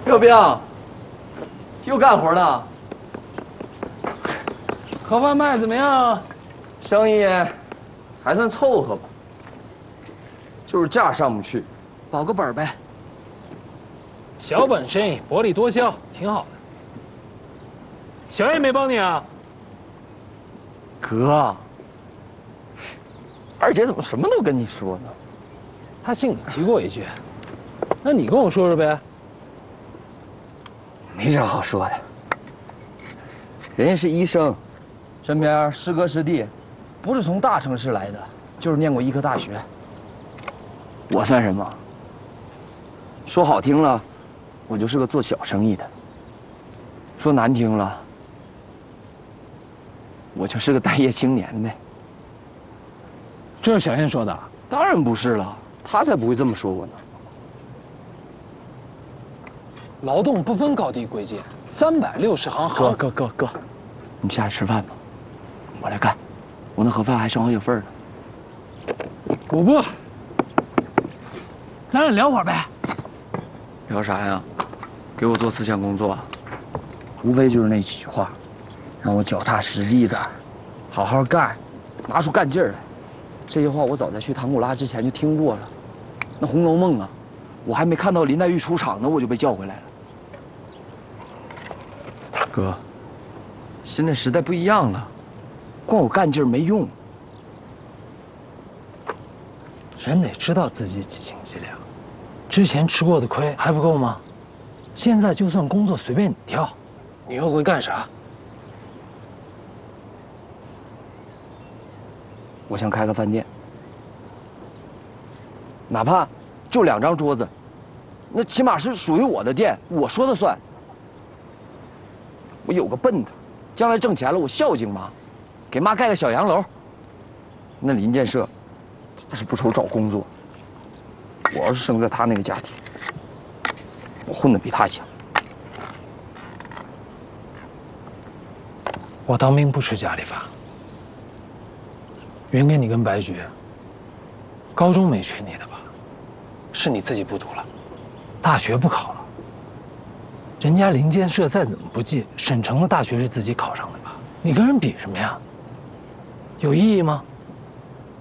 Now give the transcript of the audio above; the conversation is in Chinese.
刘兵，又干活呢？ 盒饭卖怎么样？ 生意还算凑合吧，就是价上不去，保个本呗。 小本生意，薄利多销，挺好的。小叶没帮你啊？ 哥，二姐怎么什么都跟你说呢？ 他信里提过一句，那你跟我说说呗。 没啥好说的，人家是医生，身边师哥师弟，不是从大城市来的，就是念过医科大学。我算什么？说好听了，我就是个做小生意的；说难听了，我就是个待业青年呗。 这是小燕说的？ 当然不是了，他才不会这么说我呢。 劳动不分高低贵贱，360行行。 哥，你下去吃饭吧，我来干，我那盒饭还剩好几份呢。 我不，咱俩聊会儿呗。 聊啥呀？给我做思想工作，无非就是那几句话，让我脚踏实地的，好好干，拿出干劲儿来。这些话我早在去唐古拉之前就听过了。那《红楼梦》啊，我还没看到林黛玉出场呢，我就被叫回来了。哥，现在时代不一样了，光有干劲儿没用。 人得知道自己几斤几两，之前吃过的亏还不够吗？现在就算工作随便你挑，你又会干啥？ 我想开个饭店，哪怕就2张桌子，那起码是属于我的店，我说的算。我有个奔头，将来挣钱了，我孝敬妈，给妈盖个小洋楼。那林建设，他是不愁找工作。我要是生在他那个家庭，我混得比他强。 我当兵不吃家里饭。匀给你跟白菊，高中没缺你的吧？是你自己不读了，大学不考了。人家林建设再怎么不济，省城的大学是自己考上的吧？你跟人比什么呀？有意义吗？